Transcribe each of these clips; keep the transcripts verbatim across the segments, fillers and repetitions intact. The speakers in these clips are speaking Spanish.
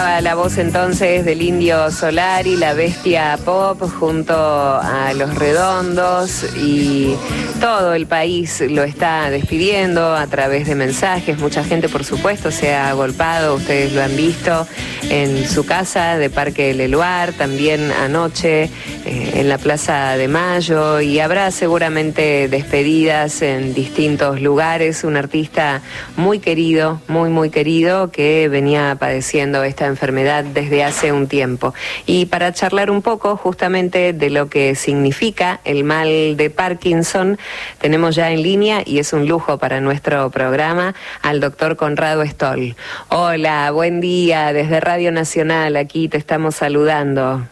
La voz entonces del Indio Solari, la Bestia Pop, junto a Los Redondos, y todo el país lo está despidiendo a través de mensajes. Mucha gente, por supuesto, se ha agolpado, ustedes lo han visto en su casa de Parque del Eluar, también anoche eh, en la Plaza de Mayo, y habrá seguramente despedidas en distintos lugares. Un artista muy querido, muy muy querido, que venía padeciendo esta enfermedad desde hace un tiempo. Y para charlar un poco justamente de lo que significa el mal de Parkinson, tenemos ya en línea, y es un lujo para nuestro programa, al doctor Conrado Stoll. Hola, buen día, desde Radio Nacional, aquí te estamos saludando.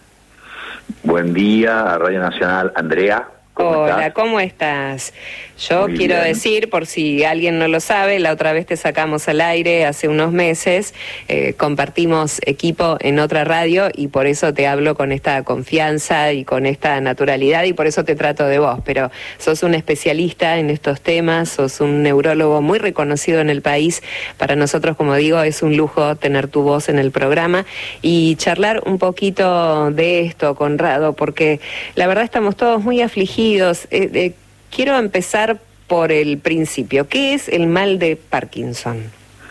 Buen día a Radio Nacional, Andrea. ¿Cómo Hola, estás? ¿cómo estás? Yo Muy quiero bien. decir, por si alguien no lo sabe, la otra vez te sacamos al aire hace unos meses, eh, compartimos equipo en otra radio, y por eso te hablo con esta confianza y con esta naturalidad, y por eso te trato de vos. Pero sos un especialista en estos temas, sos un neurólogo muy reconocido en el país. Para nosotros, como digo, es un lujo tener tu voz en el programa y charlar un poquito de esto, Conrado, porque la verdad estamos todos muy afligidos. Eh, eh, quiero empezar por el principio. ¿Qué es el mal de Parkinson?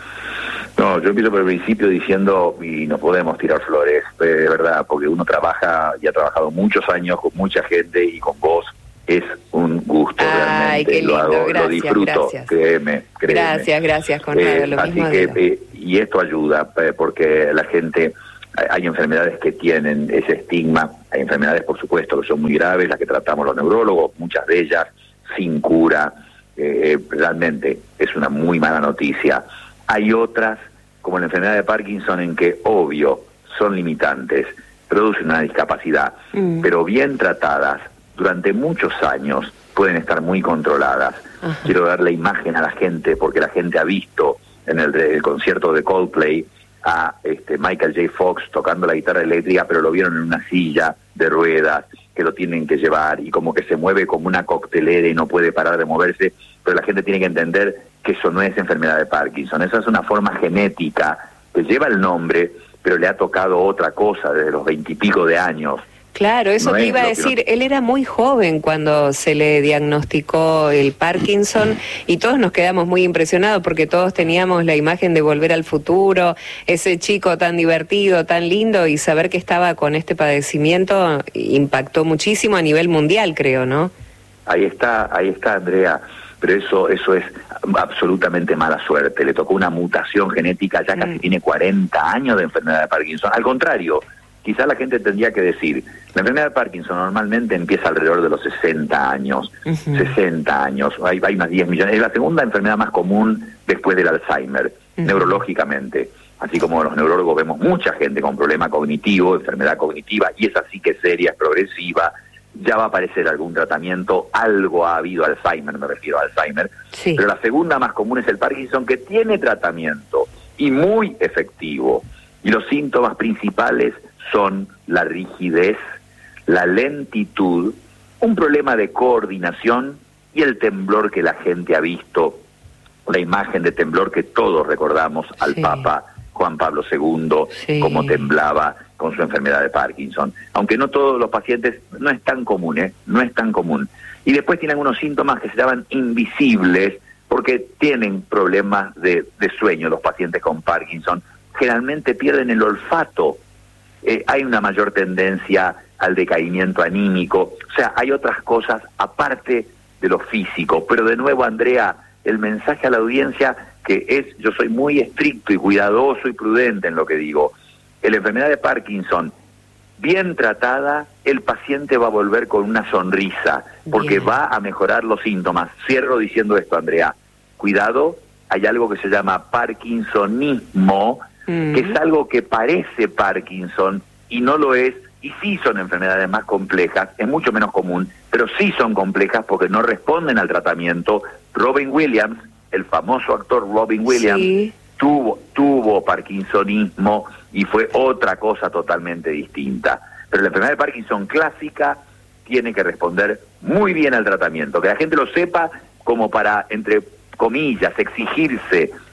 No, yo empiezo por el principio diciendo, y no podemos tirar flores, eh, de verdad, porque uno trabaja y ha trabajado muchos años con mucha gente, y con vos es un gusto. Ay, realmente. qué lindo, lo hago, gracias, lo disfruto, gracias. créeme, créeme. Gracias, gracias, Conrado, Eh, lo así mismo que, digo. eh, y esto ayuda, eh, porque la gente, hay enfermedades que tienen ese estigma, hay enfermedades, por supuesto, que son muy graves, las que tratamos los neurólogos, muchas de ellas sin cura, eh, realmente es una muy mala noticia. Hay otras, como la enfermedad de Parkinson, en que, obvio, son limitantes, producen una discapacidad, mm. pero bien tratadas, durante muchos años, pueden estar muy controladas. Ajá. Quiero dar la imagen a la gente, porque la gente ha visto en el, el concierto de Coldplay a este Michael J. Fox tocando la guitarra eléctrica, pero lo vieron en una silla de ruedas, que lo tienen que llevar, y como que se mueve como una coctelera y no puede parar de moverse, pero la gente tiene que entender que eso no es enfermedad de Parkinson, esa es una forma genética que lleva el nombre, pero le ha tocado otra cosa desde los veintipico de años. Claro, eso No te es iba a lo que decir, no- él era muy joven cuando se le diagnosticó el Parkinson, y todos nos quedamos muy impresionados porque todos teníamos la imagen de Volver al Futuro, ese chico tan divertido, tan lindo, y saber que estaba con este padecimiento impactó muchísimo a nivel mundial, creo, ¿no? Ahí está, ahí está, Andrea, pero eso eso es absolutamente mala suerte, le tocó una mutación genética, ya casi Mm. tiene cuarenta años de enfermedad de Parkinson. Al contrario, quizás la gente tendría que decir, la enfermedad de Parkinson normalmente empieza alrededor de los sesenta años, Uh-huh. sesenta años, hay, hay más diez millones, es la segunda enfermedad más común después del Alzheimer, Uh-huh. neurológicamente. Así como los neurólogos vemos mucha gente con problema cognitivo, enfermedad cognitiva, y esa sí que es seria, es progresiva, ya va a aparecer algún tratamiento, algo ha habido, Alzheimer, me refiero a Alzheimer, Sí. pero la segunda más común es el Parkinson, que tiene tratamiento y muy efectivo, y los síntomas principales son la rigidez, la lentitud, un problema de coordinación y el temblor que la gente ha visto, la imagen de temblor que todos recordamos al Sí. Papa Juan Pablo segundo, Sí. cómo temblaba con su enfermedad de Parkinson. Aunque no todos los pacientes, no es tan común, ¿eh? No es tan común. Y después tienen unos síntomas que se llaman invisibles, porque tienen problemas de, de sueño los pacientes con Parkinson. Generalmente pierden el olfato. Eh, hay una mayor tendencia al decaimiento anímico. O sea, hay otras cosas aparte de lo físico. Pero de nuevo, Andrea, el mensaje a la audiencia que es, yo soy muy estricto y cuidadoso y prudente en lo que digo. En la enfermedad de Parkinson, bien tratada, el paciente va a volver con una sonrisa, porque Bien. va a mejorar los síntomas. Cierro diciendo esto, Andrea. Cuidado, hay algo que se llama parkinsonismo, Mm. que es algo que parece Parkinson y no lo es, y sí son enfermedades más complejas, es mucho menos común, pero sí son complejas porque no responden al tratamiento. Robin Williams, el famoso actor Robin Williams, Sí. tuvo, tuvo parkinsonismo y fue otra cosa totalmente distinta. Pero la enfermedad de Parkinson clásica tiene que responder muy bien al tratamiento, que la gente lo sepa como para, entre comillas, exigirse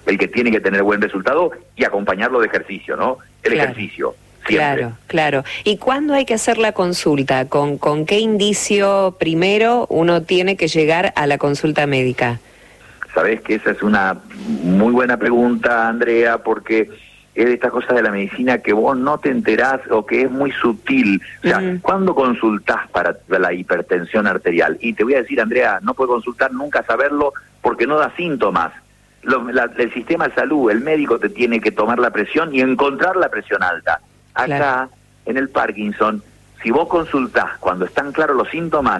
el que tiene que tener buen resultado y acompañarlo de ejercicio, ¿no? El claro. ejercicio. Siempre. Claro, claro. ¿Y cuándo hay que hacer la consulta? ¿Con, con qué indicio primero uno tiene que llegar a la consulta médica? Sabés que esa es una muy buena pregunta, Andrea, porque es de estas cosas de la medicina que vos no te enterás o que es muy sutil. O sea, uh-huh. ¿Cuándo consultás para la hipertensión arterial? Y te voy a decir, Andrea, no puedes consultar nunca saberlo porque no da síntomas. Lo, la, el sistema de salud, el médico te tiene que tomar la presión y encontrar la presión alta. Acá, claro. En el Parkinson, si vos consultás cuando están claros los síntomas,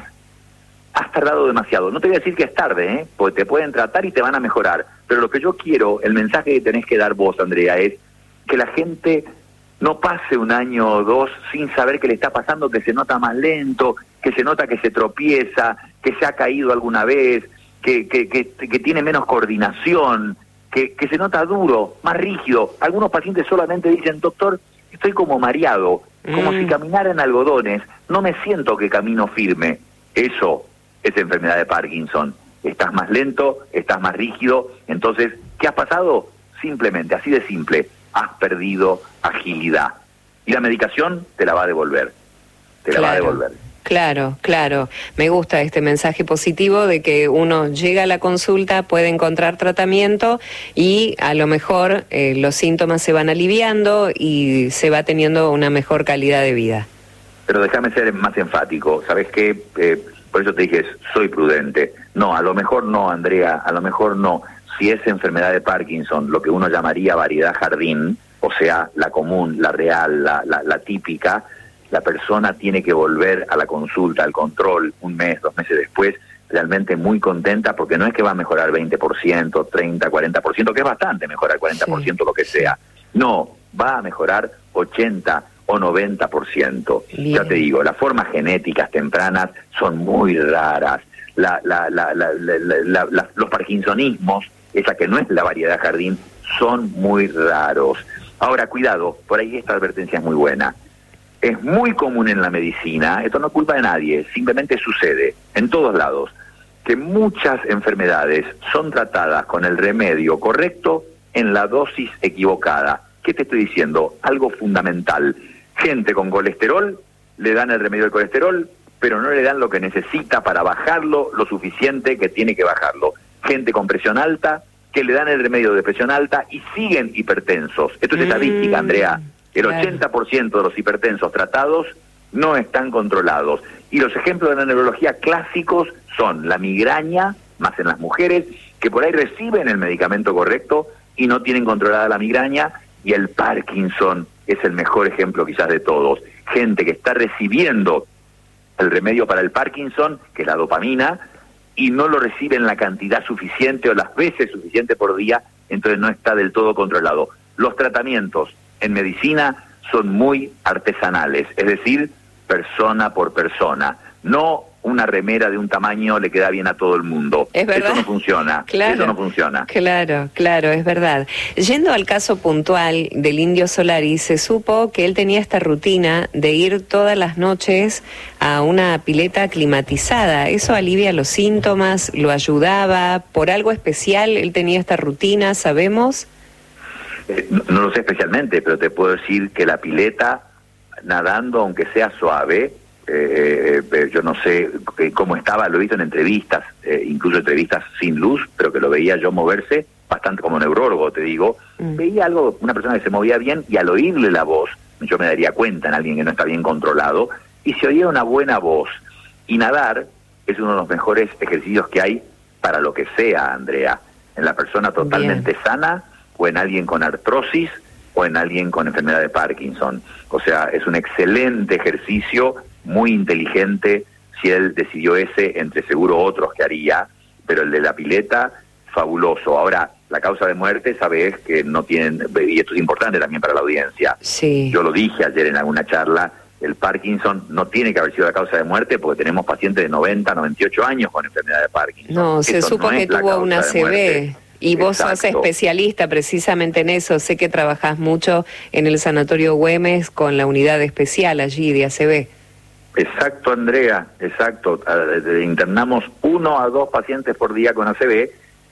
has tardado demasiado. No te voy a decir que es tarde, ¿eh? Porque te pueden tratar y te van a mejorar. Pero lo que yo quiero, el mensaje que tenés que dar vos, Andrea, es que la gente no pase un año o dos sin saber qué le está pasando, que se nota más lento, que se nota que se tropieza, que se ha caído alguna vez, que, que, que, que tiene menos coordinación, que, que se nota duro, más rígido. Algunos pacientes solamente dicen, doctor, estoy como mareado, como mm. si caminara en algodones, no me siento que camino firme. Eso es enfermedad de Parkinson. Estás más lento, estás más rígido. Entonces, ¿qué has pasado? Simplemente, así de simple, has perdido agilidad. Y la medicación te la va a devolver. Te claro, la va a devolver. Claro, claro. Me gusta este mensaje positivo de que uno llega a la consulta, puede encontrar tratamiento y a lo mejor eh, los síntomas se van aliviando y se va teniendo una mejor calidad de vida. Pero déjame ser más enfático. ¿Sabes qué? Eh, por eso te dije, soy prudente. No, a lo mejor no, Andrea, a lo mejor no. Si es enfermedad de Parkinson, lo que uno llamaría variedad jardín, o sea, la común, la real, la, la, la típica, la persona tiene que volver a la consulta, al control, un mes, dos meses después, realmente muy contenta, porque no es que va a mejorar veinte por ciento, treinta, cuarenta por ciento, que es bastante mejorar cuarenta por ciento, sí, lo que sea. No, va a mejorar ochenta o noventa por ciento. Bien. Ya te digo, las formas genéticas tempranas son muy raras. La, la, la, la, la, la, la, los parkinsonismos, esa que no es la variedad jardín, son muy raros. Ahora, cuidado, por ahí esta advertencia es muy buena. Es muy común en la medicina, esto no es culpa de nadie, simplemente sucede en todos lados, que muchas enfermedades son tratadas con el remedio correcto en la dosis equivocada. ¿Qué te estoy diciendo? Algo fundamental. Gente con colesterol, le dan el remedio del colesterol, pero no le dan lo que necesita para bajarlo lo suficiente que tiene que bajarlo. Gente con presión alta, que le dan el remedio de presión alta y siguen hipertensos. Esto es mm. estadística, Andrea. El ochenta por ciento de los hipertensos tratados no están controlados. Y los ejemplos de la neurología clásicos son la migraña, más en las mujeres, que por ahí reciben el medicamento correcto y no tienen controlada la migraña, y el Parkinson es el mejor ejemplo quizás de todos. Gente que está recibiendo el remedio para el Parkinson, que es la dopamina, y no lo recibe en la cantidad suficiente o las veces suficiente por día, entonces no está del todo controlado. Los tratamientos en medicina son muy artesanales, es decir, persona por persona. No una remera de un tamaño le queda bien a todo el mundo. Es verdad. Eso no funciona. Claro, Eso no funciona. Claro, claro, es verdad. Yendo al caso puntual del Indio Solari, se supo que él tenía esta rutina de ir todas las noches a una pileta climatizada. ¿Eso alivia los síntomas? ¿Lo ayudaba? ¿Por algo especial él tenía esta rutina? ¿Sabemos? Eh, no, no lo sé especialmente, pero te puedo decir que la pileta, nadando, aunque sea suave, eh, eh, yo no sé cómo estaba, lo he visto en entrevistas, eh, incluso entrevistas sin luz, pero que lo veía yo moverse, bastante como neurólogo, te digo, mm. veía algo, una persona que se movía bien, y al oírle la voz, yo me daría cuenta en alguien que no está bien controlado, y se oía una buena voz. Y nadar es uno de los mejores ejercicios que hay para lo que sea, Andrea, en la persona totalmente bien. sana, o en alguien con artrosis, o en alguien con enfermedad de Parkinson. O sea, es un excelente ejercicio, muy inteligente, si él decidió ese, entre seguro otros que haría, pero el de la pileta, fabuloso. Ahora, la causa de muerte, sabes que no tienen, y esto es importante también para la audiencia, sí. Yo lo dije ayer en alguna charla, el Parkinson no tiene que haber sido la causa de muerte porque tenemos pacientes de noventa, noventa y ocho años con enfermedad de Parkinson. No, se Eso supo no que tuvo una A C V. Y vos sos especialista precisamente en eso, sé que trabajás mucho en el Sanatorio Güemes con la unidad especial allí de A C V. Exacto, Andrea, exacto. Internamos uno a dos pacientes por día con A C V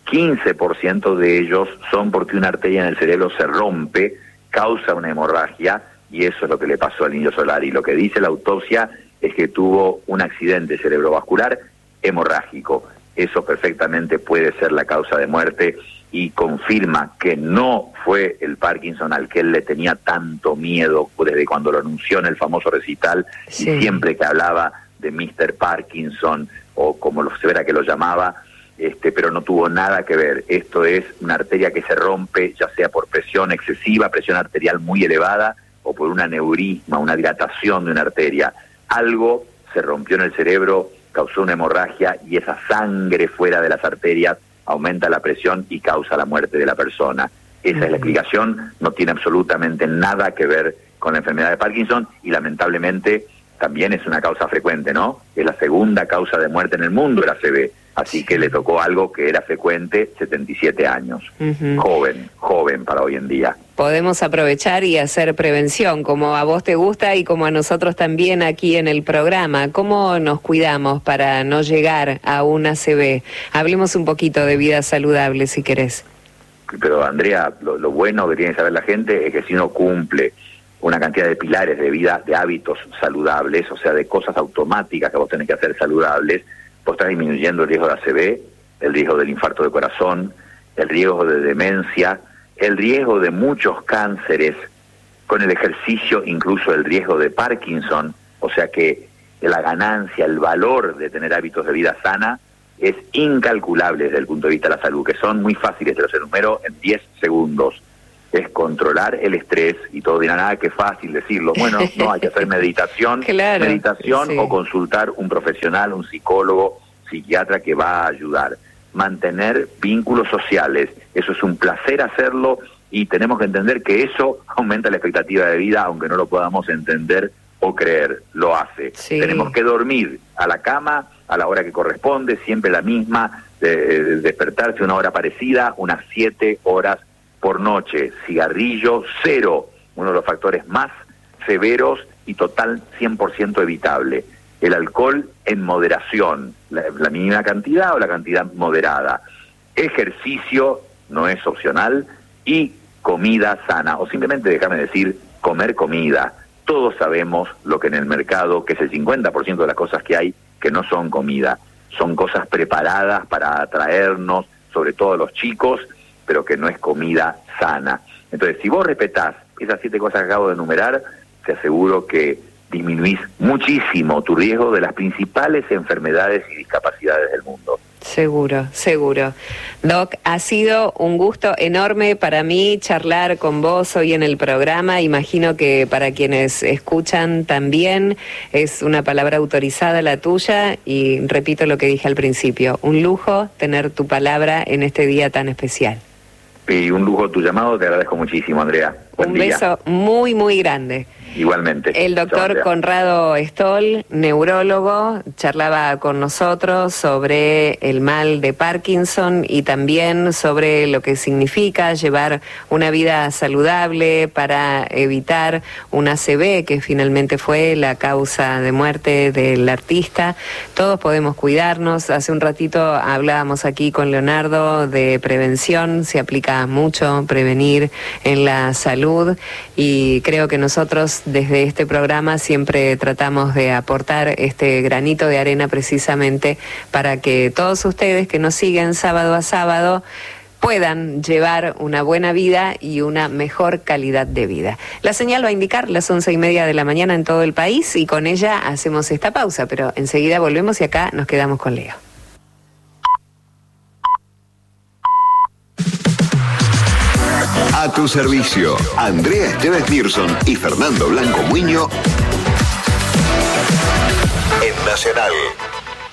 quince por ciento de ellos son porque una arteria en el cerebro se rompe, causa una hemorragia, y eso es lo que le pasó al Indio Solari. Lo que dice la autopsia es que tuvo un accidente cerebrovascular hemorrágico. Eso perfectamente puede ser la causa de muerte y confirma que no fue el Parkinson al que él le tenía tanto miedo desde cuando lo anunció en el famoso recital, sí. Y siempre que hablaba de mister Parkinson, o como lo se verá que lo llamaba, este, pero no tuvo nada que ver. Esto es una arteria que se rompe, ya sea por presión excesiva, presión arterial muy elevada, o por un aneurisma, una dilatación de una arteria. Algo se rompió en el cerebro, causó una hemorragia, y esa sangre fuera de las arterias aumenta la presión y causa la muerte de la persona. Esa uh-huh. es la explicación, no tiene absolutamente nada que ver con la enfermedad de Parkinson, y lamentablemente también es una causa frecuente, ¿no? Es la segunda causa de muerte en el mundo, el A C V. Así que le tocó algo que era frecuente, setenta y siete años. Uh-huh. Joven, joven para hoy en día. Podemos aprovechar y hacer prevención, como a vos te gusta y como a nosotros también aquí en el programa. ¿Cómo nos cuidamos para no llegar a un A C V? Hablemos un poquito de vida saludable, si querés. Pero, Andrea, lo, lo bueno que tiene que saber la gente es que si uno cumple una cantidad de pilares de vida, de hábitos saludables, o sea, de cosas automáticas que vos tenés que hacer saludables, vos estás disminuyendo el riesgo de A C V, el riesgo del infarto de corazón, el riesgo de demencia, el riesgo de muchos cánceres, con el ejercicio incluso el riesgo de Parkinson. O sea que la ganancia, el valor de tener hábitos de vida sana es incalculable desde el punto de vista de la salud, que son muy fáciles, te los enumero en diez segundos. Es controlar el estrés, y todos dirán, ah, qué fácil decirlo. Bueno, no, hay que hacer meditación, claro, meditación sí. o consultar un profesional, un psicólogo, psiquiatra que va a ayudar. Mantener vínculos sociales, eso es un placer hacerlo, y tenemos que entender que eso aumenta la expectativa de vida, aunque no lo podamos entender o creer, lo hace. Sí. Tenemos que dormir a la cama a la hora que corresponde, siempre la misma, de, de despertarse una hora parecida, unas siete horas por noche. Cigarrillo, cero, uno de los factores más severos y total cien por ciento evitable. El alcohol en moderación, la, la mínima cantidad o la cantidad moderada. Ejercicio no es opcional, y comida sana, o simplemente déjame decir, comer comida. Todos sabemos lo que en el mercado, que es el cincuenta por ciento de las cosas que hay, que no son comida, son cosas preparadas para atraernos, sobre todo a los chicos, pero que no es comida sana. Entonces, si vos respetás esas siete cosas que acabo de enumerar, te aseguro que disminuís muchísimo tu riesgo de las principales enfermedades y discapacidades del mundo. Seguro, seguro. Doc, ha sido un gusto enorme para mí charlar con vos hoy en el programa. Imagino que para quienes escuchan también es una palabra autorizada la tuya, y repito lo que dije al principio, un lujo tener tu palabra en este día tan especial. Y un lujo tu llamado, te agradezco muchísimo, Andrea. Buen un día. Beso muy, muy grande. Igualmente. El doctor Chao, Conrado Stoll, neurólogo, charlaba con nosotros sobre el mal de Parkinson y también sobre lo que significa llevar una vida saludable para evitar un A C V, que finalmente fue la causa de muerte del artista. Todos podemos cuidarnos. Hace un ratito hablábamos aquí con Leonardo de prevención. Se aplica mucho prevenir en la salud, y creo que nosotros desde este programa siempre tratamos de aportar este granito de arena precisamente para que todos ustedes que nos siguen sábado a sábado puedan llevar una buena vida y una mejor calidad de vida. La señal va a indicar las once y media de la mañana en todo el país, y con ella hacemos esta pausa, pero enseguida volvemos y acá nos quedamos con Leo. A tu servicio, Andrea Esteves Nilsson y Fernando Blanco Muño en Nacional.